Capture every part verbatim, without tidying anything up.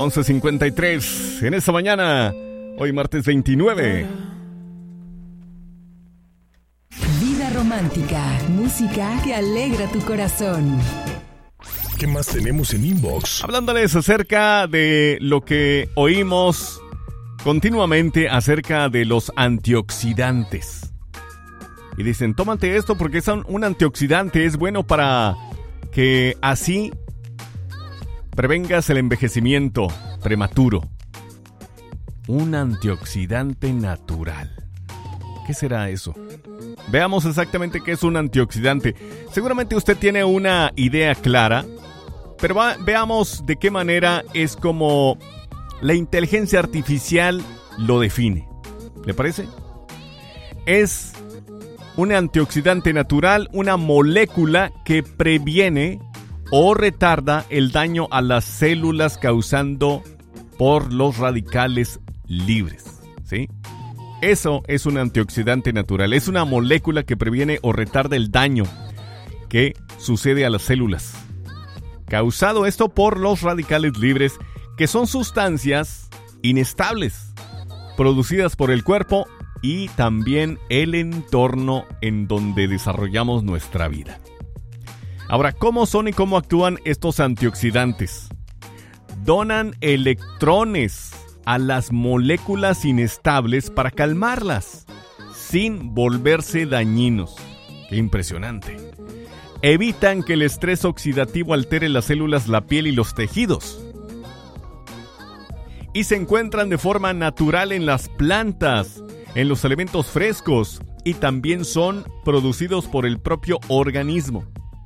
once cincuenta y tres en esta mañana, hoy martes veintinueve. Vida romántica, música que alegra tu corazón. ¿Qué más tenemos en Inbox? Hablándoles acerca de lo que oímos continuamente acerca de los antioxidantes. Y dicen, tómate esto porque es un, un antioxidante, es bueno para que así prevengas el envejecimiento prematuro. Un antioxidante natural. ¿Qué será eso? Veamos exactamente qué es un antioxidante. Seguramente usted tiene una idea clara, pero va, veamos de qué manera es como la inteligencia artificial lo define. ¿Le parece? Es un antioxidante natural, una molécula que previene o retarda el daño a las células causando por los radicales libres. ¿Sí? Eso es un antioxidante natural. Es una molécula que previene o retarda el daño que sucede a las células, causado esto por los radicales libres, que son sustancias inestables, producidas por el cuerpo y también el entorno en donde desarrollamos nuestra vida. Ahora, ¿cómo son y cómo actúan estos antioxidantes? Donan electrones a las moléculas inestables para calmarlas, sin volverse dañinos. ¡Qué impresionante! Evitan que el estrés oxidativo altere las células, la piel y los tejidos. Y se encuentran de forma natural en las plantas, en los alimentos frescos, y también son producidos por el propio organismo.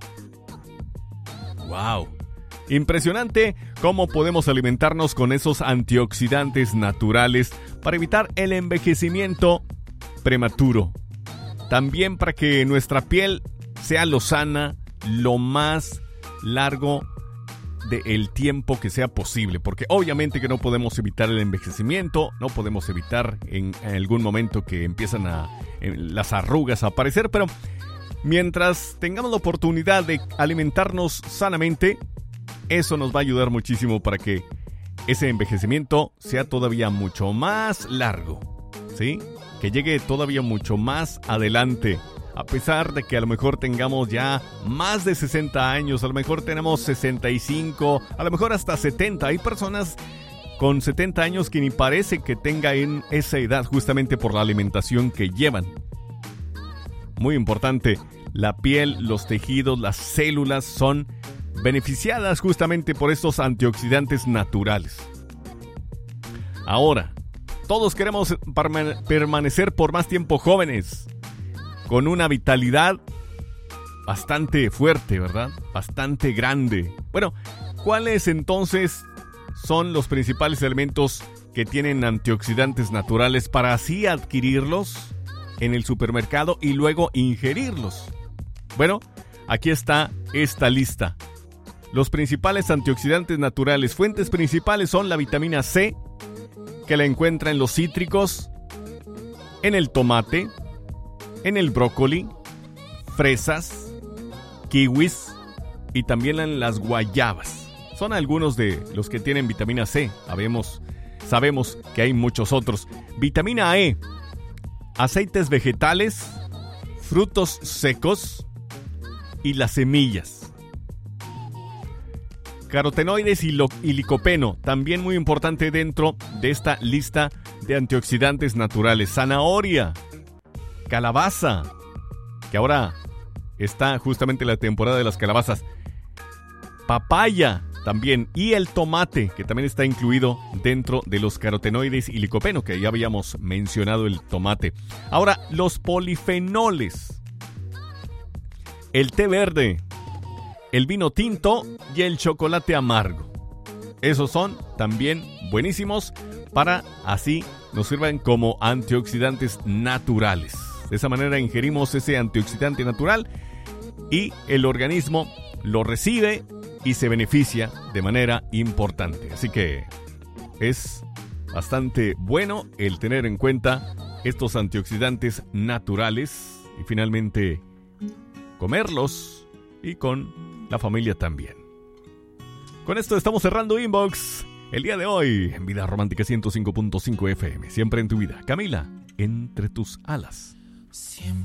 ¡Wow! Impresionante cómo podemos alimentarnos con esos antioxidantes naturales para evitar el envejecimiento prematuro. También para que nuestra piel sea lozana lo más largo del tiempo que sea posible, porque obviamente que no podemos evitar el envejecimiento, no podemos evitar en, en algún momento que empiezan a, en, las arrugas a aparecer, pero mientras tengamos la oportunidad de alimentarnos sanamente, eso nos va a ayudar muchísimo para que ese envejecimiento sea todavía mucho más largo, ¿sí? Que llegue todavía mucho más adelante. A pesar de que a lo mejor tengamos ya más de sesenta años, a lo mejor tenemos sesenta y cinco, a lo mejor hasta setenta. Hay personas con setenta años que ni parece que tengan esa edad justamente por la alimentación que llevan. Muy importante, la piel, los tejidos, las células son beneficiadas justamente por estos antioxidantes naturales. Ahora, todos queremos permanecer por más tiempo jóvenes, con una vitalidad bastante fuerte, ¿verdad? Bastante grande. Bueno, ¿cuáles entonces son los principales elementos que tienen antioxidantes naturales para así adquirirlos en el supermercado y luego ingerirlos? Bueno, aquí está esta lista. Los principales antioxidantes naturales, fuentes principales son la vitamina C, que la encuentra en los cítricos, en el tomate, en el brócoli, fresas, kiwis y también en las guayabas. Son algunos de los que tienen vitamina C. Sabemos, sabemos que hay muchos otros. Vitamina E, aceites vegetales, frutos secos y las semillas. Carotenoides y, lo, y licopeno, también muy importante dentro de esta lista de antioxidantes naturales. Zanahoria, calabaza, que ahora está justamente la temporada de las calabazas. Papaya también, y el tomate, que también está incluido dentro de los carotenoides y licopeno, que ya habíamos mencionado el tomate. Ahora, los polifenoles. El té verde, el vino tinto y el chocolate amargo. Esos son también buenísimos para así nos sirven como antioxidantes naturales. De esa manera ingerimos ese antioxidante natural y el organismo lo recibe y se beneficia de manera importante. Así que es bastante bueno el tener en cuenta estos antioxidantes naturales y finalmente comerlos y con la familia también. Con esto estamos cerrando Inbox El día de hoy, en Vida Romántica ciento cinco punto cinco F M, siempre en tu vida. Camila, Entre tus alas. Siempre